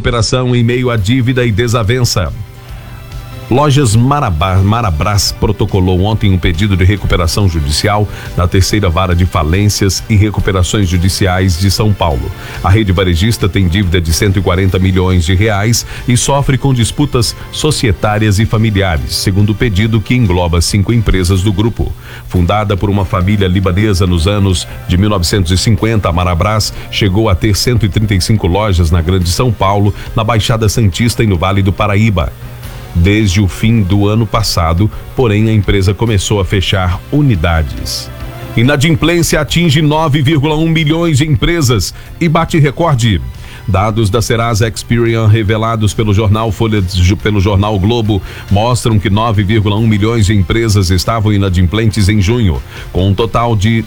recuperação em meio à dívida e desavença. Lojas Marabras protocolou ontem um pedido de recuperação judicial na terceira vara de falências e recuperações judiciais de São Paulo. A rede varejista tem dívida de 140 milhões de reais e sofre com disputas societárias e familiares, segundo o pedido que engloba 5 empresas do grupo. Fundada por uma família libanesa nos anos de 1950, a Marabras chegou a ter 135 lojas na Grande São Paulo, na Baixada Santista e no Vale do Paraíba. Desde o fim do ano passado, porém, a empresa começou a fechar unidades. Inadimplência atinge 9,1 milhões de empresas e bate recorde. Dados da Serasa Experian revelados pelo jornal Globo mostram que 9,1 milhões de empresas estavam inadimplentes em junho, com um total de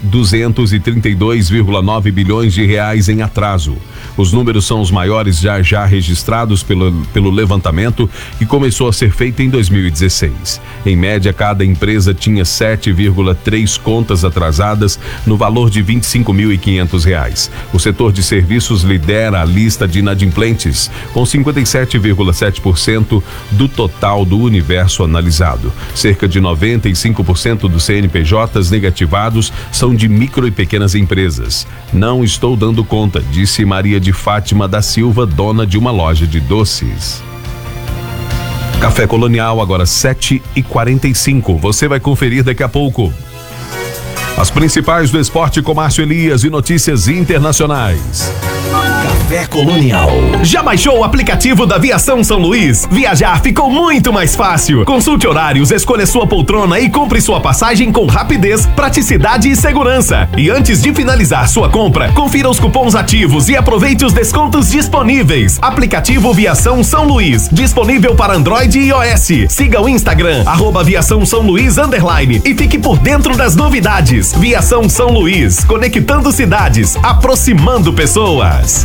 232,9 bilhões de reais em atraso. Os números são os maiores já registrados pelo levantamento, que começou a ser feito em 2016. Em média, cada empresa tinha 7,3 contas atrasadas no valor de R$ 25.500. O setor de serviços lidera a lista de inadimplentes, com 57,7% do total do universo analisado. Cerca de 95% dos CNPJs negativados são de micro e pequenas empresas. Não estou dando conta, disse Maria de Fátima da Silva, dona de uma loja de doces. Café Colonial, agora 7h45. Você vai conferir daqui a pouco as principais do esporte com Márcio Elias e notícias internacionais. Café Colonial. Já baixou o aplicativo da Viação São Luís? Viajar ficou muito mais fácil. Consulte horários, escolha sua poltrona e compre sua passagem com rapidez, praticidade e segurança. E antes de finalizar sua compra, confira os cupons ativos e aproveite os descontos disponíveis. Aplicativo Viação São Luís, disponível para Android e iOS. Siga o Instagram, @Viação São Luís _ e fique por dentro das novidades. Viação São Luís, conectando cidades, aproximando pessoas.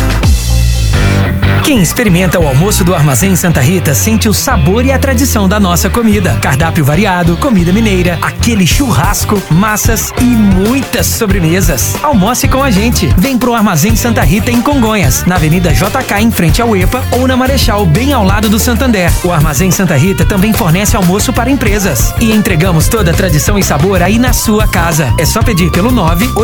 Quem experimenta o almoço do Armazém Santa Rita sente o sabor e a tradição da nossa comida. Cardápio variado, comida mineira, aquele churrasco, massas e muitas sobremesas. Almoce com a gente. Vem pro Armazém Santa Rita em Congonhas, na Avenida JK em frente ao EPA ou na Marechal, bem ao lado do Santander. O Armazém Santa Rita também fornece almoço para empresas. E entregamos toda a tradição e sabor aí na sua casa. É só pedir pelo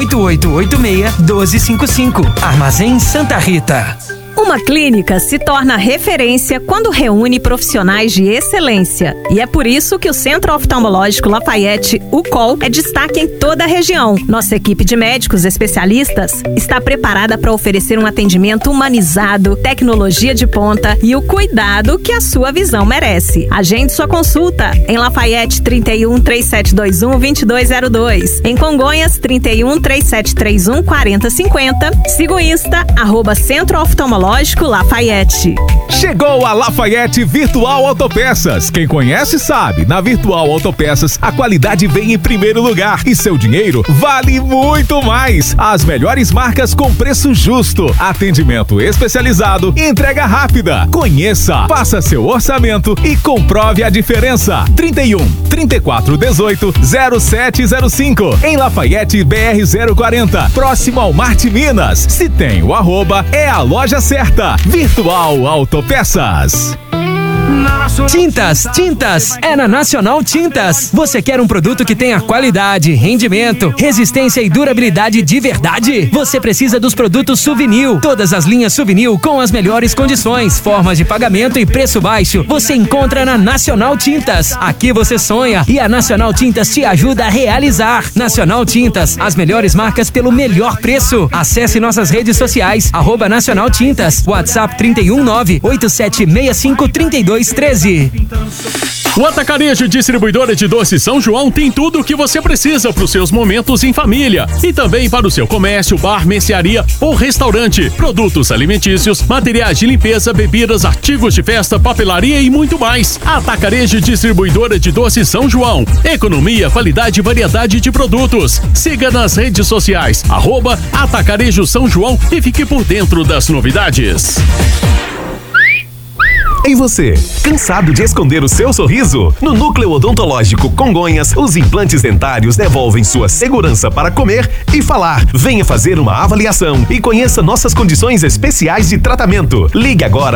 98886-1255. Armazém Santa Rita. Uma clínica se torna referência quando reúne profissionais de excelência. E é por isso que o Centro Oftalmológico Lafayette, o COL, é destaque em toda a região. Nossa equipe de médicos especialistas está preparada para oferecer um atendimento humanizado, tecnologia de ponta e o cuidado que a sua visão merece. Agende sua consulta em Lafayette 31 3721 2202. Em Congonhas 31 3731 4050. Siga o Insta, @Centro Oftalmológico Lafayette. Chegou a Lafayette Virtual Autopeças. Quem conhece sabe, na Virtual Autopeças a qualidade vem em primeiro lugar e seu dinheiro vale muito mais. As melhores marcas com preço justo, atendimento especializado e entrega rápida. Conheça, faça seu orçamento e comprove a diferença. 31 34 18 0705 em Lafayette BR 040, próximo ao Marte Minas. Se tem o @ é a loja certa. Virtual Autopeças. Tintas, é na Nacional Tintas. Você quer um produto que tenha qualidade, rendimento, resistência e durabilidade de verdade? Você precisa dos produtos Souvenir. Todas as linhas Souvenir com as melhores condições, formas de pagamento e preço baixo, você encontra na Nacional Tintas. Aqui você sonha e a Nacional Tintas te ajuda a realizar. Nacional Tintas, as melhores marcas pelo melhor preço. Acesse nossas redes sociais, @Nacional Tintas, WhatsApp 319-8765-3213. O Atacarejo Distribuidora de Doces São João tem tudo o que você precisa para os seus momentos em família e também para o seu comércio, bar, mercearia ou restaurante. Produtos alimentícios, materiais de limpeza, bebidas, artigos de festa, papelaria e muito mais. Atacarejo Distribuidora de Doces São João. Economia, qualidade e variedade de produtos. Siga nas redes sociais, @Atacarejo São João e fique por dentro das novidades. E você, cansado de esconder o seu sorriso? No Núcleo Odontológico Congonhas, os implantes dentários devolvem sua segurança para comer e falar. Venha fazer uma avaliação e conheça nossas condições especiais de tratamento. Ligue agora